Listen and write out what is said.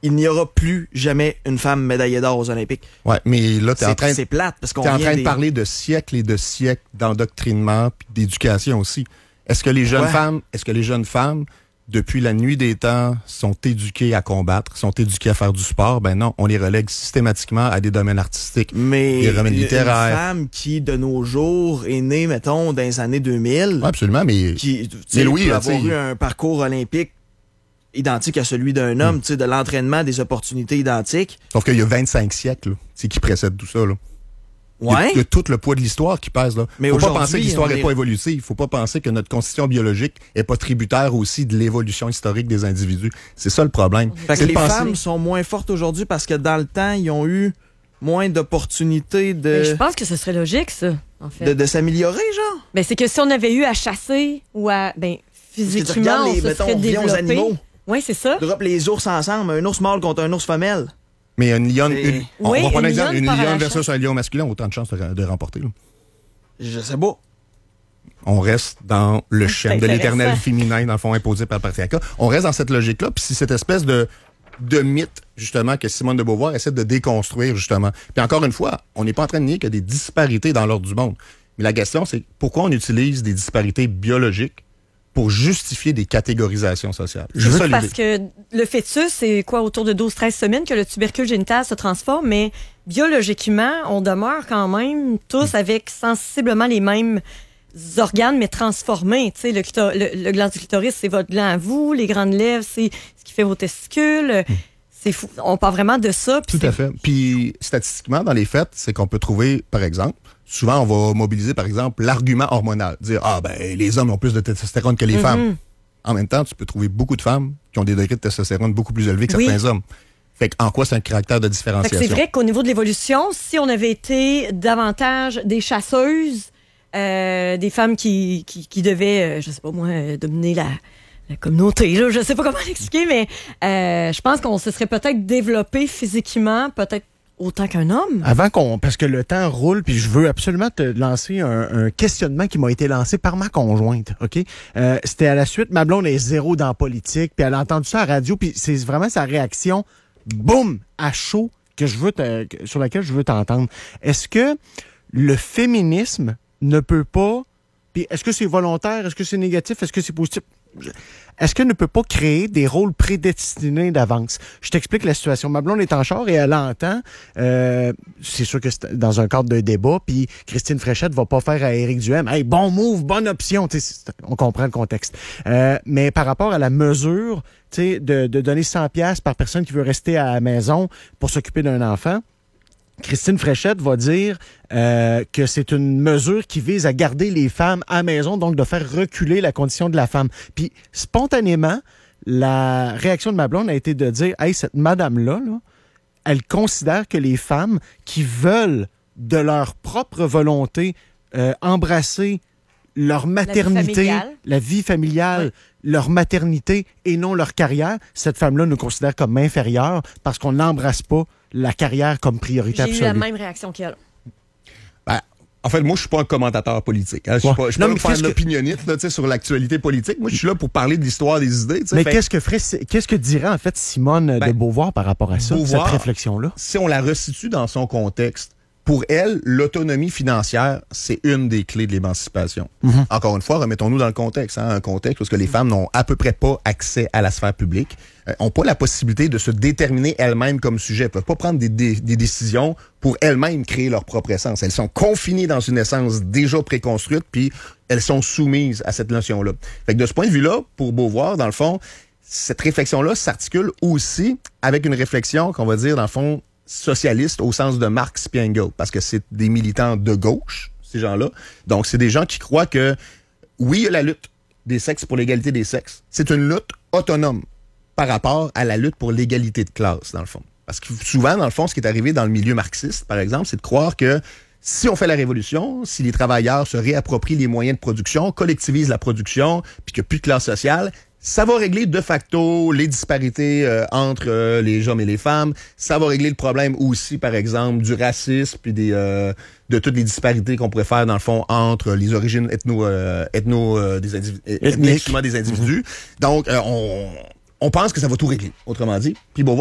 il n'y aura plus jamais une femme médaillée d'or aux Olympiques. Ouais, mais là, c'est plate parce qu'on est en train de parler de siècles et de siècles d'endoctrinement puis d'éducation aussi. Est-ce que les jeunes femmes, depuis la nuit des temps, sont éduquées à combattre, sont éduquées à faire du sport? Ben non, on les relègue systématiquement à des domaines artistiques, des domaines littéraires. Une femme qui, de nos jours, est née, mettons, dans les années 2000. Oui, absolument, mais Louis peut avoir eu un parcours olympique identique à celui d'un homme, de l'entraînement, des opportunités identiques. Sauf qu'il y a 25 siècles là, qui précèdent tout ça. Là. Ouais. Il y a tout le poids de l'histoire qui pèse là. Mais faut pas penser que l'histoire n'est pas évolutive. Il faut pas penser que notre constitution biologique est pas tributaire aussi de l'évolution historique des individus. C'est ça le problème. Fait que les femmes sont moins fortes aujourd'hui parce que dans le temps, ils ont eu moins d'opportunités de... Mais je pense que ce serait logique, ça, en fait. De s'améliorer, genre? Ben, c'est que si on avait eu à chasser ou à... Ben, physiquement, on se serait développé. Animaux. Oui, c'est ça. Drop les ours ensemble, un ours mâle contre un ours femelle. Mais une lionne, on va prendre un exemple, une lionne versus un lion masculin, autant de chances de remporter. Là. Je sais pas. On reste dans le schème de l'éternel féminin, dans le fond, imposé par le patriarcat. On reste dans cette logique-là, puis c'est cette espèce de mythe, justement, que Simone de Beauvoir essaie de déconstruire, justement. Puis encore une fois, on n'est pas en train de nier qu'il y a des disparités dans l'ordre du monde. Mais la question, c'est pourquoi on utilise des disparités biologiques pour justifier des catégorisations sociales. Parce que le fœtus, c'est quoi, autour de 12-13 semaines que le tubercule génital se transforme, mais biologiquement, on demeure quand même tous avec sensiblement les mêmes organes, mais transformés. Tu sais, le gland du clitoris, c'est votre gland à vous, les grandes lèvres, c'est ce qui fait vos testicules. C'est fou. On parle vraiment de ça. Tout à fait. Puis, statistiquement, dans les faits, c'est qu'on peut trouver, par exemple, souvent, on va mobiliser, par exemple, l'argument hormonal. Dire, les hommes ont plus de testostérone que les femmes. En même temps, tu peux trouver beaucoup de femmes qui ont des degrés de testostérone beaucoup plus élevés que certains hommes. Fait en quoi c'est un caractère de différenciation? C'est vrai qu'au niveau de l'évolution, si on avait été davantage des chasseuses, des femmes qui devaient, je sais pas moi, dominer la communauté, là, je sais pas comment l'expliquer, mais je pense qu'on se serait peut-être développé physiquement, peut-être autant qu'un homme. Parce que le temps roule, puis je veux absolument te lancer un questionnement qui m'a été lancé par ma conjointe, OK? C'était à la suite, ma blonde est zéro dans la politique, puis elle a entendu ça à la radio, puis c'est vraiment sa réaction, boum, à chaud, sur laquelle je veux t'entendre. Est-ce que le féminisme ne peut pas, puis est-ce que c'est volontaire, est-ce que c'est négatif, est-ce que c'est positif? Est-ce qu'elle ne peut pas créer des rôles prédestinés d'avance? Je t'explique la situation. Ma blonde est en char et elle entend, c'est sûr que c'est dans un cadre d'un débat, puis Christine Fréchette va pas faire à Éric Duhem, « Hey, bon move, bonne option! » On comprend le contexte. Mais par rapport à la mesure de donner 100$ par personne qui veut rester à la maison pour s'occuper d'un enfant, Christine Fréchette va dire que c'est une mesure qui vise à garder les femmes à la maison, donc de faire reculer la condition de la femme. Puis, spontanément, la réaction de ma blonde a été de dire « Hey, cette madame-là, là, elle considère que les femmes qui veulent, de leur propre volonté, embrasser leur maternité, la vie familiale, leur maternité et non leur carrière, cette femme-là nous considère comme inférieure parce qu'on n'embrasse pas la carrière comme priorité absolue. J'ai eu la même réaction qu'elle. En fait, moi, je suis pas un commentateur politique. Hein. Je suis pas faire de l'opinionniste sur l'actualité politique. Moi, je suis là pour parler de l'histoire des idées. Mais qu'est-ce que dirait en fait Simone de Beauvoir par rapport à ça, cette réflexion-là? Si on la resitue dans son contexte, pour elle, l'autonomie financière, c'est une des clés de l'émancipation. Encore une fois, remettons-nous dans le contexte. Un contexte parce que les femmes n'ont à peu près pas accès à la sphère publique, n'ont pas la possibilité de se déterminer elles-mêmes comme sujet. Elles peuvent pas prendre des décisions pour elles-mêmes créer leur propre essence. Elles sont confinées dans une essence déjà préconstruite, puis elles sont soumises à cette notion-là. Fait que de ce point de vue-là, pour Beauvoir, dans le fond, cette réflexion-là s'articule aussi avec une réflexion qu'on va dire, dans le fond, socialistes au sens de Marx et Engels, parce que c'est des militants de gauche, ces gens-là. Donc, c'est des gens qui croient que, oui, il y a la lutte des sexes pour l'égalité des sexes. C'est une lutte autonome par rapport à la lutte pour l'égalité de classe, dans le fond. Parce que souvent, dans le fond, ce qui est arrivé dans le milieu marxiste, par exemple, c'est de croire que si on fait la révolution, si les travailleurs se réapproprient les moyens de production, collectivisent la production, puis qu'il n'y a plus de classe sociale, ça va régler de facto les disparités entre les hommes et les femmes. Ça va régler le problème aussi, par exemple, du racisme puis de toutes les disparités qu'on pourrait faire, dans le fond, entre les origines des individus. Donc, on pense que ça va tout régler, autrement dit. Puis